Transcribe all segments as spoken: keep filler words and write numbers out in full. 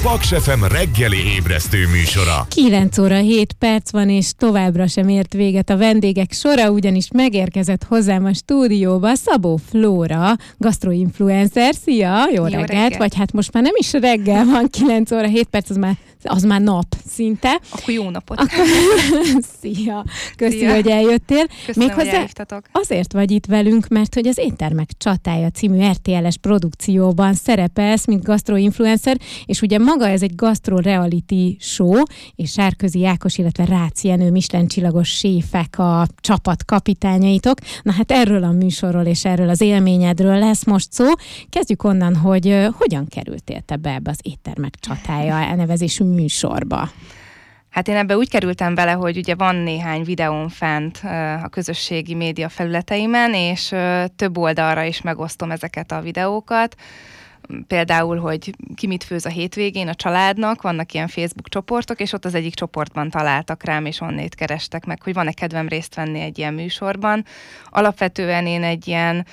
Paks ef em reggeli ébresztő műsora. kilenc óra hét perc van, és továbbra sem ért véget a vendégek sora, ugyanis megérkezett hozzám a stúdióba Szabó Flóra, gasztroinfluencer. Szia, jó, jó reggelt. reggelt! Vagy hát most már nem is reggel van, kilenc óra hét perc, az már, az már nap szinte. Akkor jó napot! Akkor... Szia! Köszi, Szia. hogy eljöttél. Köszönöm, Méghozzá hogy elhívtatok. azért vagy itt velünk, mert hogy az Éttermek csatája című er té el-es produkcióban szerepelsz, mint gasztroinfluencer, és ugye maga ez egy gasztro-reality show, és Sárközi Ákos, illetve Rácz Jenő Michelin csillagos séfek a csapat kapitányaitok. Na hát erről a műsorról és erről az élményedről lesz most szó. Kezdjük onnan, hogy uh, hogyan kerültél te be ebbe az Éttermek csatája elnevezésű műsorba? Hát én ebbe úgy kerültem bele, hogy ugye van néhány videón fent uh, a közösségi média felületeimen, és uh, több oldalra is megosztom ezeket a videókat. Például, hogy ki mit főz a hétvégén a családnak, vannak ilyen Facebook csoportok, és ott az egyik csoportban találtak rám, és onnét kerestek meg, hogy van-e kedvem részt venni egy ilyen műsorban. Alapvetően én egy ilyen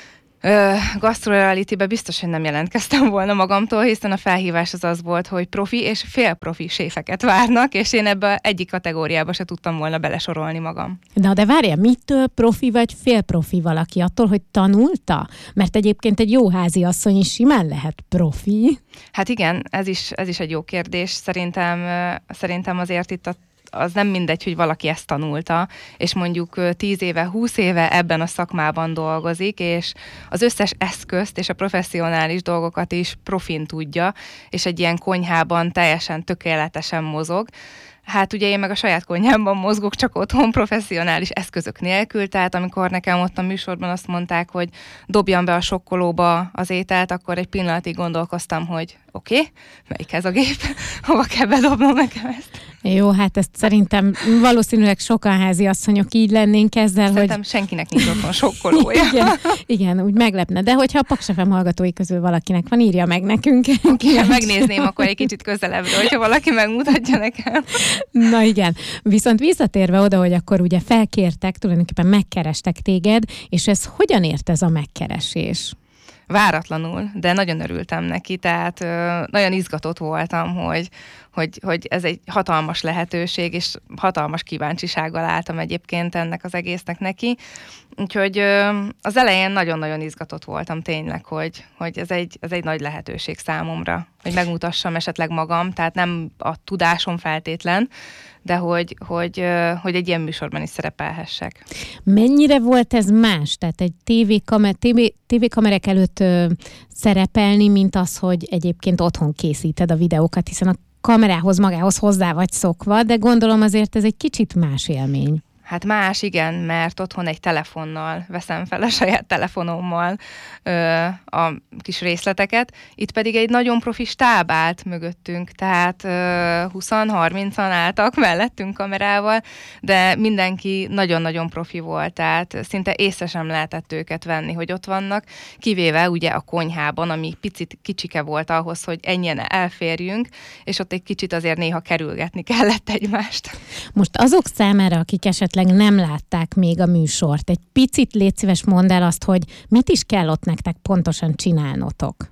gasztrorealitybe biztos, hogy nem jelentkeztem volna magamtól, hiszen a felhívás az az volt, hogy profi és félprofi séfeket várnak, és én ebbe egyik kategóriába se tudtam volna belesorolni magam. Na de várjál, mitől profi vagy félprofi valaki? Attól, hogy tanulta? Mert egyébként egy jó háziasszony is simán lehet profi. Hát igen, ez is, ez is egy jó kérdés. Szerintem, szerintem azért itt a az nem mindegy, hogy valaki ezt tanulta, és mondjuk tíz éve, húsz éve ebben a szakmában dolgozik, és az összes eszközt és a professzionális dolgokat is profin tudja, és egy ilyen konyhában teljesen tökéletesen mozog. Hát ugye én meg a saját konyhámban mozgok, csak otthon professzionális eszközök nélkül, tehát amikor nekem ott a műsorban azt mondták, hogy dobjam be a sokkolóba az ételt, akkor egy pillanatig gondolkoztam, hogy oké, okay, melyik ez a gép, hova kell bedobnom nekem ezt. Jó, hát ezt szerintem valószínűleg sokan háziasszonyok így lennénk ezzel, szerintem hogy... senkinek nincs otthon sokkolója. igen, igen, úgy meglepne. De hogyha a Paks ef em hallgatói közül valakinek van, írja meg nekünk. Okay, megnézném akkor egy kicsit közelebbről, hogyha valaki megmutatja nekem. Na igen, viszont visszatérve oda, hogy akkor ugye felkértek, tulajdonképpen megkerestek téged, és ez hogyan ért ez a megkeresés? Váratlanul, de nagyon örültem neki, tehát ö, nagyon izgatott voltam, hogy, hogy, hogy ez egy hatalmas lehetőség, és hatalmas kíváncsisággal álltam egyébként ennek az egésznek neki. Úgyhogy ö, az elején nagyon-nagyon izgatott voltam tényleg, hogy, hogy ez, egy, ez egy nagy lehetőség számomra, hogy megmutassam esetleg magam, tehát nem a tudásom feltétlen, de hogy, hogy, hogy egy ilyen műsorban is szerepelhessek. Mennyire volt ez más? Tehát egy tévékamer, tévé, tévékamerák előtt ö, szerepelni, mint az, hogy egyébként otthon készíted a videókat, hiszen a kamerához magához hozzá vagy szokva, de gondolom azért ez egy kicsit más élmény. Hát más, igen, mert otthon egy telefonnal veszem fel a saját telefonommal ö, a kis részleteket. Itt pedig egy nagyon profi stáb állt mögöttünk, tehát húsz-harmincan álltak mellettünk kamerával, de mindenki nagyon-nagyon profi volt, tehát szinte észre sem lehetett őket venni, hogy ott vannak, kivéve ugye a konyhában, ami picit kicsike volt ahhoz, hogy ennyien elférjünk, és ott egy kicsit azért néha kerülgetni kellett egymást. Most azok számára, akik esetleg nem látták még a műsort. Egy picit légy szíves, mondd el azt, hogy mit is kell ott nektek pontosan csinálnotok?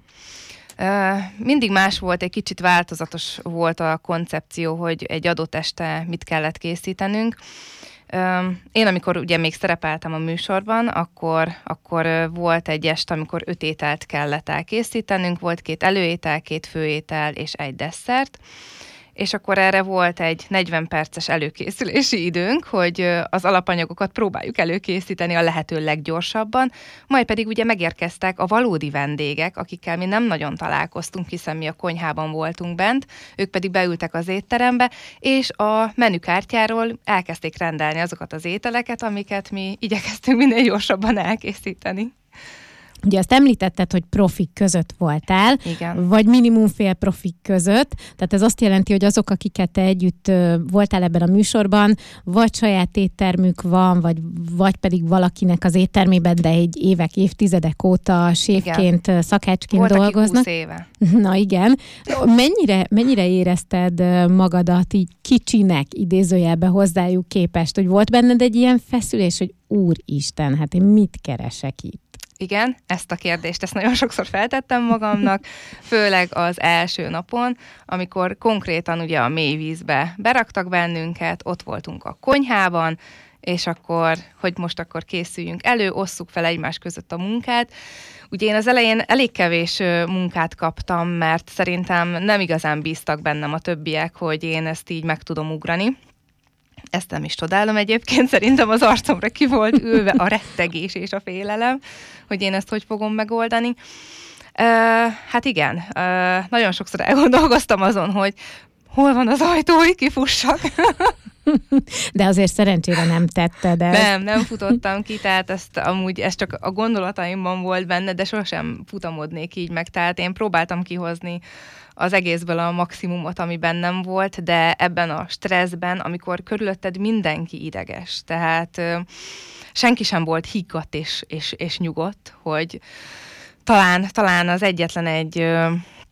Uh, mindig más volt, egy kicsit változatos volt a koncepció, hogy egy adott este mit kellett készítenünk. Uh, én amikor ugye még szerepeltem a műsorban, akkor, akkor uh, volt egy este, amikor öt ételt kellett elkészítenünk, volt két előétel, két főétel és egy desszert. És akkor erre volt egy negyven perces előkészülési időnk, hogy az alapanyagokat próbáljuk előkészíteni a lehető leggyorsabban, majd pedig ugye megérkeztek a valódi vendégek, akikkel mi nem nagyon találkoztunk, hiszen mi a konyhában voltunk bent, ők pedig beültek az étterembe, és a menükártyáról elkezdték rendelni azokat az ételeket, amiket mi igyekeztünk minél gyorsabban elkészíteni. Ugye azt említetted, hogy profik között voltál, igen, vagy minimum fél profik között, tehát ez azt jelenti, hogy azok, akiket te együtt voltál ebben a műsorban, vagy saját éttermük van, vagy, vagy pedig valakinek az éttermében, de egy évek, évtizedek óta séfként, igen, szakácsként volt, dolgoznak. húsz éve. Na igen. Mennyire, mennyire érezted magadat így kicsinek, idézőjelben hozzájuk képest, hogy volt benned egy ilyen feszülés, hogy úristen, hát én mit keresek itt? Igen, ezt a kérdést, ezt nagyon sokszor feltettem magamnak, főleg az első napon, amikor konkrétan ugye a mély vízbe beraktak bennünket, ott voltunk a konyhában, és akkor, hogy most akkor készüljünk elő, osszuk fel egymás között a munkát. Ugye én az elején elég kevés munkát kaptam, mert szerintem nem igazán bíztak bennem a többiek, hogy én ezt így meg tudom ugrani. Ezt nem is csodálom egyébként, szerintem az arcomra ki volt ülve a rettegés és a félelem, hogy én ezt hogy fogom megoldani. Uh, hát igen, uh, nagyon sokszor elgondolkoztam azon, hogy hol van az ajtó, hogy kifussak. De azért szerencsére nem tetted el. Nem, nem futottam ki, tehát ezt amúgy ez csak a gondolataimban volt benne, de sosem futamodnék így meg, tehát én próbáltam kihozni az egészből a maximumot, ami bennem volt, de ebben a stresszben, amikor körülötted mindenki ideges, tehát ö, senki sem volt higgadt és, és, és nyugodt, hogy talán, talán az egyetlen egy ö,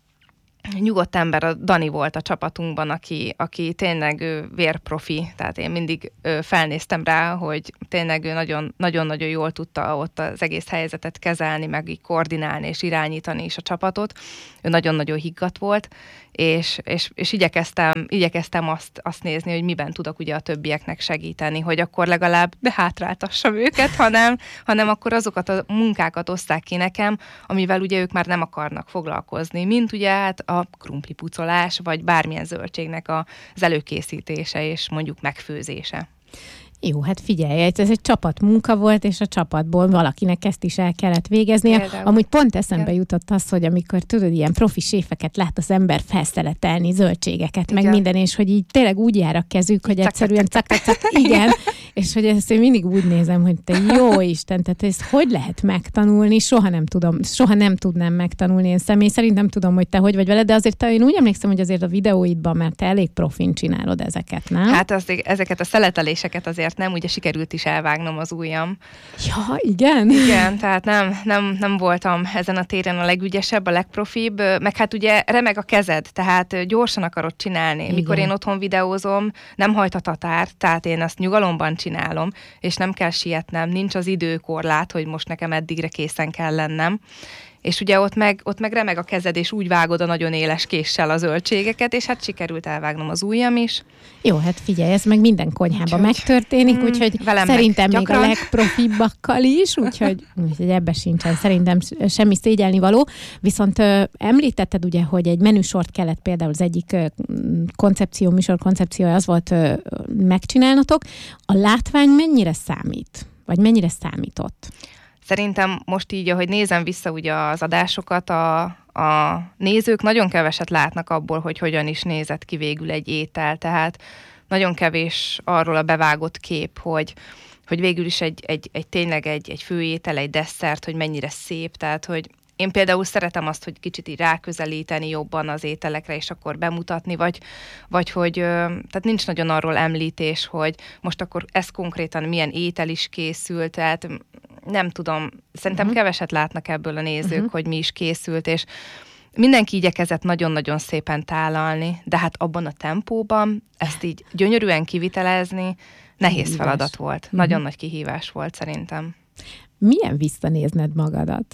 nyugodt ember, a Dani volt a csapatunkban, aki, aki tényleg ő vérprofi, tehát én mindig ö, felnéztem rá, hogy tényleg ő nagyon, nagyon-nagyon jól tudta ott az egész helyzetet kezelni, meg így koordinálni és irányítani is a csapatot. Ő nagyon-nagyon higgadt volt, és, és, és igyekeztem, igyekeztem azt, azt nézni, hogy miben tudok ugye a többieknek segíteni, hogy akkor legalább ne hátráltassam őket, hanem, hanem akkor azokat a munkákat osszák ki nekem, amivel ugye ők már nem akarnak foglalkozni, mint ugye hát a krumplipucolás, vagy bármilyen zöldségnek az előkészítése és mondjuk megfőzése. Jó, hát figyelj, ez egy csapatmunka volt, és a csapatból valakinek ezt is el kellett végeznie. Például. Amúgy pont eszembe Igen. jutott az, hogy amikor tudod, ilyen profi séfeket lát az ember felszeletelni zöldségeket, Igen. meg minden, és hogy így tényleg úgy jár a kezük, hogy egyszerűen cak-cak, igen, és hogy ezt én mindig úgy nézem, hogy te jó Isten, tehát ezt hogy lehet megtanulni, soha nem tudom, soha nem tudnám megtanulni én személy szerint, nem tudom, hogy te hogy vagy vele, de azért én úgy emlékszem, hogy azért a videóidban már te elég profin csinálod ezeket, nem? Hát az, ezeket a szeleteléseket azért nem, ugye sikerült is elvágnom az ujjam. Ja, igen? Igen, tehát nem, nem, nem voltam ezen a téren a legügyesebb, a legprofibb, meg hát ugye remeg a kezed, tehát gyorsan akarod csinálni. Igen. Mikor én otthon videózom, nem hajt a tatár, tehát én azt nyugalomban csinálom, és nem kell sietnem, nincs az időkorlát, hogy most nekem eddigre készen kell lennem. És ugye ott meg, ott meg remeg a kezed, és úgy vágod a nagyon éles késsel a zöldségeket, és hát sikerült elvágnom az ujjam is. Jó, hát figyelj, ez meg minden konyhában úgyhogy, megtörténik, mm, úgyhogy szerintem még gyakran. A legprofibbakkal is, úgyhogy, úgyhogy ebbe sincsen szerintem semmi szégyelni való. Viszont ö, említetted ugye, hogy egy menüsort kellett például az egyik ö, koncepció, műsor koncepciója az volt ö, megcsinálnotok. A látvány mennyire számít? Vagy mennyire számított? Szerintem most így, ahogy nézem vissza ugye az adásokat, a, a nézők nagyon keveset látnak abból, hogy hogyan is nézett ki végül egy étel. Tehát nagyon kevés arról a bevágott kép, hogy, hogy végül is egy, egy, egy tényleg egy, egy főétel, egy desszert, hogy mennyire szép. Tehát, hogy én például szeretem azt, hogy kicsit így ráközelíteni jobban az ételekre, és akkor bemutatni, vagy, vagy hogy tehát nincs nagyon arról említés, hogy most akkor ez konkrétan milyen étel is készült, tehát nem tudom, szerintem uh-huh. keveset látnak ebből a nézők, uh-huh. hogy mi is készült, és mindenki igyekezett nagyon-nagyon szépen tálalni, de hát abban a tempóban ezt így gyönyörűen kivitelezni nehéz kihívás. Feladat volt. Uh-huh. Nagyon nagy kihívás volt szerintem. Milyen visszanézned magadat?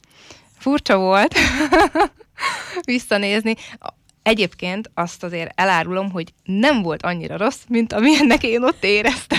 Furcsa volt visszanézni. Egyébként azt azért elárulom, hogy nem volt annyira rossz, mint amilyennek én ott éreztem.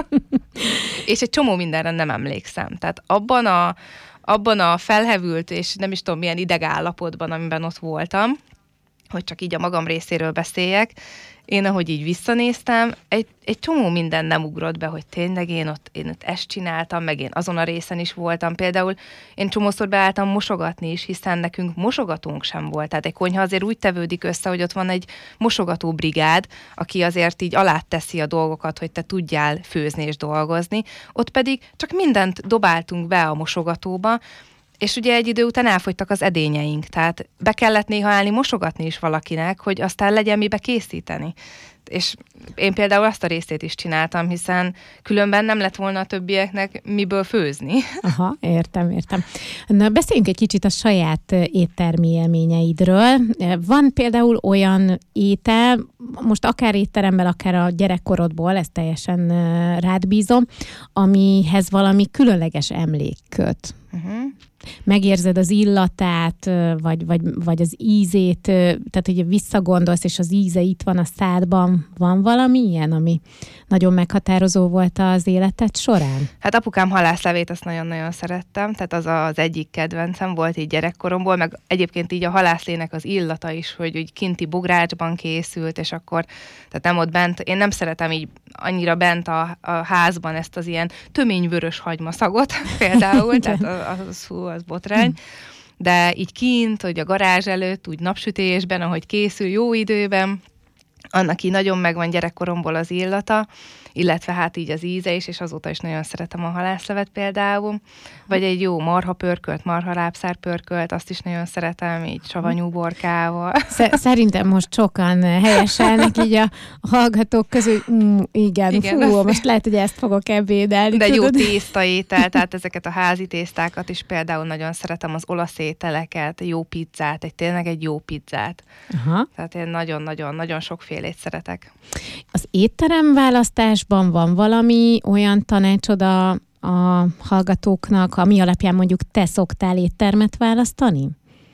És egy csomó mindenre nem emlékszem. Tehát abban a, abban a felhevült, és nem is tudom milyen idegállapotban, amiben ott voltam, hogy csak így a magam részéről beszéljek, én ahogy így visszanéztem, egy, egy csomó minden nem ugrott be, hogy tényleg én ott, én ott ezt csináltam, meg én azon a részen is voltam. Például én csomószor beálltam mosogatni is, hiszen nekünk mosogatónk sem volt. Tehát egy konyha azért úgy tevődik össze, hogy ott van egy mosogató brigád, aki azért így aláteszi a dolgokat, hogy te tudjál főzni és dolgozni. Ott pedig csak mindent dobáltunk be a mosogatóba, és ugye egy idő után elfogytak az edényeink, tehát be kellett néha állni mosogatni is valakinek, hogy aztán legyen mibe készíteni. És én például azt a részét is csináltam, hiszen különben nem lett volna a többieknek miből főzni. Aha, értem, értem. Na, beszéljünk egy kicsit a saját éttermi élményeidről. Van például olyan étel, most akár étteremben, akár a gyerekkorodból, ezt teljesen rád bízom, amihez valami különleges emlék köt. Uh-huh. Megérzed az illatát, vagy, vagy, vagy az ízét, tehát ugye visszagondolsz, és az íze itt van a szádban. Van valami ilyen, ami nagyon meghatározó volt az életed során? Hát apukám halászlevét azt nagyon-nagyon szerettem, tehát az az egyik kedvencem volt így gyerekkoromból, meg egyébként így a halászlének az illata is, hogy úgy kinti bográcsban készült, és akkor, tehát nem ott bent, én nem szeretem így annyira bent a, a házban ezt az ilyen töményvörös hagymaszagot például, tehát az, az, hú, az botrány, de így kint, hogy a garázs előtt, úgy napsütésben, ahogy készül, jó időben, annak így nagyon megvan gyerekkoromból az illata, illetve hát így az íze is, és azóta is nagyon szeretem a halászlevet például, vagy egy jó marha pörkölt, marha lábszár pörkölt, azt is nagyon szeretem, így savanyú borkával. Szerintem most sokan helyeselnek így a hallgatók közül, mm, igen, igen, fú, azt... most lehet, hogy ezt fogok ebédelni. De tudod? jó tésztaétel, tehát ezeket a házi tésztákat is például nagyon szeretem, az olasz ételeket, jó pizzát, egy tényleg egy jó pizzát. Aha. Tehát én nagyon-nagyon-nagyon sokfélét szeretek. Az étterem választásban van valami olyan tanácsod a, a hallgatóknak, ami alapján mondjuk te szoktál éttermet választani?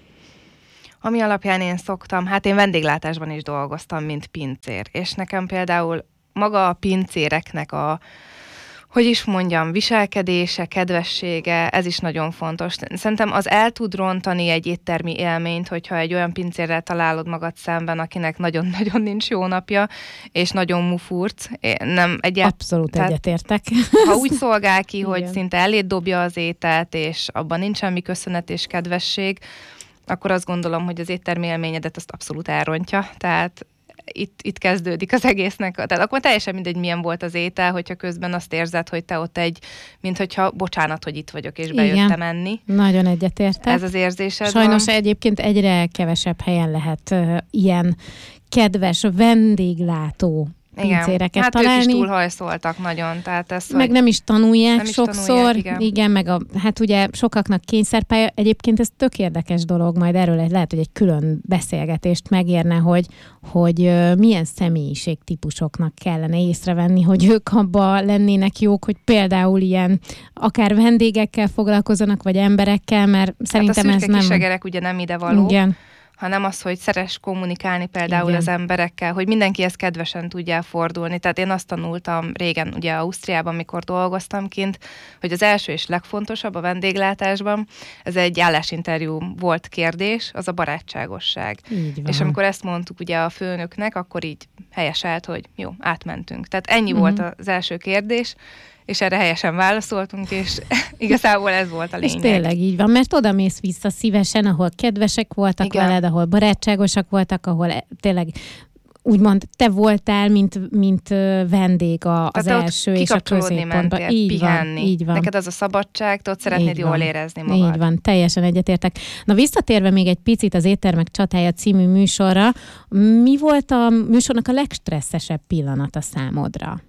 Ami alapján én szoktam, hát én vendéglátásban is dolgoztam, mint pincér, és nekem például maga a pincéreknek a, hogy is mondjam, viselkedése, kedvessége, ez is nagyon fontos. Szerintem az el tud rontani egy éttermi élményt, hogyha egy olyan pincérrel találod magad szemben, akinek nagyon-nagyon nincs jó napja, és nagyon mufurc. Nem, egyet, Abszolút tehát, egyetértek. Ha úgy szolgál ki, hogy igen, szinte eléd dobja az ételt, és abban nincs semmi köszönet és kedvesség, akkor azt gondolom, hogy az éttermi élményedet azt abszolút elrontja. Tehát Itt, itt kezdődik az egésznek. Tehát akkor teljesen mindegy, milyen volt az étel, hogyha közben azt érzed, hogy te ott egy, mint hogyha bocsánat, hogy itt vagyok, és bejöttem igen, enni. Nagyon egyetértek. Ez az érzésed Sajnos van. Egyébként egyre kevesebb helyen lehet uh, ilyen kedves vendéglátó pincéreket hát találni. ők is túlhajszoltak nagyon. Tehát ez, meg nem is tanulják nem is sokszor. Tanulják, igen. igen, meg a, hát ugye sokaknak kényszerpálya. Egyébként ez tök érdekes dolog, majd erről egy, lehet, hogy egy külön beszélgetést megérne, hogy, hogy uh, milyen személyiségtípusoknak kellene észrevenni, hogy ők abba lennének jók, hogy például ilyen akár vendégekkel foglalkozzanak, vagy emberekkel, mert szerintem hát a ez nem... kisegerek ugye nem idevaló. Igen. hanem az, hogy szeres kommunikálni például igen, az emberekkel, hogy mindenkihez kedvesen tudjál fordulni. Tehát én azt tanultam régen, ugye Ausztriában, mikor dolgoztam kint, hogy az első és legfontosabb a vendéglátásban, ez egy állásinterjú volt kérdés, az a barátságosság. És amikor ezt mondtuk ugye a főnöknek, akkor így helyeselt, hogy jó, átmentünk. Tehát ennyi uh-huh. volt az első kérdés, és erre helyesen válaszoltunk, és igazából ez volt a lényeg. És tényleg így van, mert oda mész vissza szívesen, ahol kedvesek voltak igen, veled, ahol barátságosak voltak, ahol tényleg úgymond te voltál, mint, mint vendég a, az első és a középpontban. Így pihenni. Van, így van. Neked az a szabadság, te ott szeretnéd így jól van, érezni magad. Így van, teljesen egyetértek. Na visszatérve még egy picit az Éttermek csatája című műsorra, mi volt a műsornak a legstresszesebb pillanata számodra?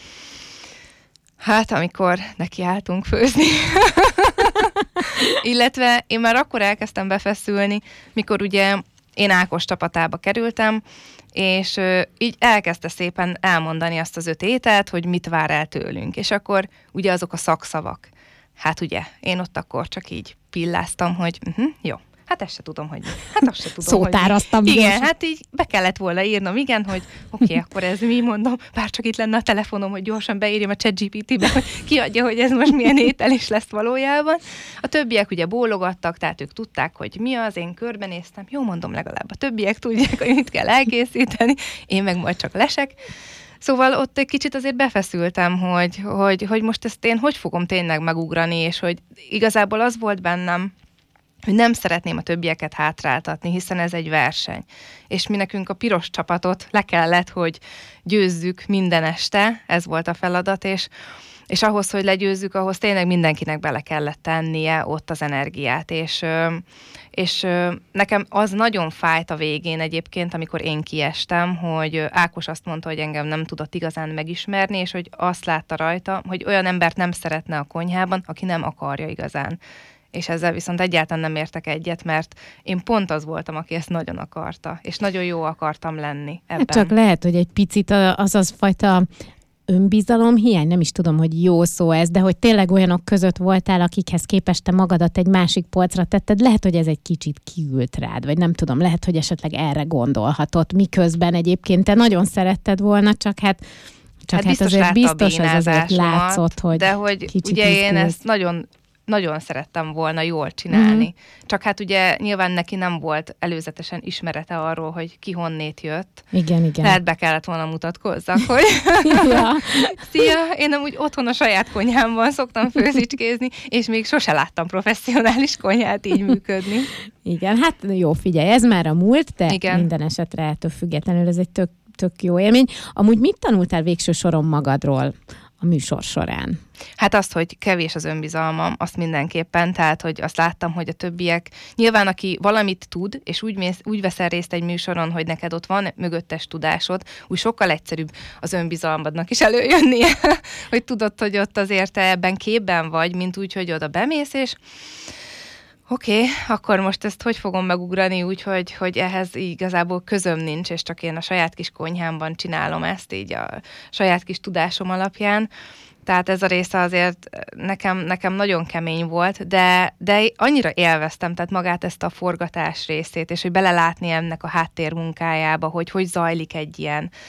Hát, amikor nekiálltunk főzni. Illetve én már akkor elkezdtem befeszülni, mikor ugye én Ákos csapatába kerültem, és ö, így elkezdte szépen elmondani azt az öt ételt, hogy mit vár el tőlünk. És akkor ugye azok a szakszavak. Hát ugye, én ott akkor csak így pilláztam, hogy uh-huh, jó. Hát ezt se tudom, hogy hát azt se tudom, szótáraztam. Hogy igen, hát így be kellett volna írnom, igen, hogy oké, okay, akkor ez mi, mondom, bár csak itt lenne a telefonom, hogy gyorsan beírjam a ChatGPT-be, hogy kiadja, hogy ez most milyen étel is lesz valójában. A többiek ugye bólogattak, tehát ők tudták, hogy mi az, én körbenéztem, jó, mondom, legalább a többiek tudják, hogy mit kell elkészíteni, én meg majd csak lesek. Szóval ott egy kicsit azért befeszültem, hogy, hogy, hogy most ezt én hogy fogom tényleg megugrani, és hogy igazából az volt bennem, hogy nem szeretném a többieket hátráltatni, hiszen ez egy verseny. És mi nekünk a piros csapatot le kellett, hogy győzzük minden este, ez volt a feladat, és és ahhoz, hogy legyőzzük, ahhoz tényleg mindenkinek bele kellett tennie ott az energiát, és, és nekem az nagyon fájt a végén egyébként, amikor én kiestem, hogy Ákos azt mondta, hogy engem nem tudott igazán megismerni, és hogy azt látta rajta, hogy olyan embert nem szeretne a konyhában, aki nem akarja igazán. És ezzel viszont egyáltalán nem értek egyet, mert én pont az voltam, aki ezt nagyon akarta, és nagyon jó akartam lenni ebben. Hát csak lehet, hogy egy picit az az fajta önbizalom hiány, nem is tudom, hogy jó szó ez, de hogy tényleg olyanok között voltál, akikhez képest te magadat egy másik polcra tetted, lehet, hogy ez egy kicsit kiült rád, vagy nem tudom, lehet, hogy esetleg erre gondolhatott, miközben egyébként te nagyon szeretted volna, csak hát csak hát, hát biztos azért biztos az azért látszott, hogy de hogy ugye én ezt nagyon nagyon szerettem volna jól csinálni. Mm. Csak hát ugye nyilván neki nem volt előzetesen ismerete arról, hogy ki honnét jött. Igen, igen. Tehát be kellett volna mutatkozzak, hogy ja. Szia, én amúgy otthon a saját konyhámban szoktam főzicskézni, és még sose láttam professzionális konyhát így működni. Igen, hát jó, figyelj, ez már a múlt, de igen. Minden esetre ettől függetlenül ez egy tök, tök jó élmény. Amúgy mit tanultál végső soron magadról a műsor során? Hát azt, hogy kevés az önbizalmam, azt mindenképpen, tehát, hogy azt láttam, hogy a többiek, nyilván aki valamit tud, és úgy, mész, úgy veszel részt egy műsoron, hogy neked ott van mögöttes tudásod, úgy sokkal egyszerűbb az önbizalmadnak is előjönnie, hogy tudod, hogy ott azért te ebben képben vagy, mint úgy, hogy oda bemész, és oké, okay, akkor most ezt hogy fogom megugrani úgy, hogy, hogy ehhez igazából közöm nincs, és csak én a saját kis konyhámban csinálom ezt így a saját kis tudásom alapján. Tehát ez a része azért nekem, nekem nagyon kemény volt, de, de annyira élveztem, tehát magát ezt a forgatás részét, és hogy belelátni ennek a háttérmunkájába, hogy hogy zajlik egy ilyen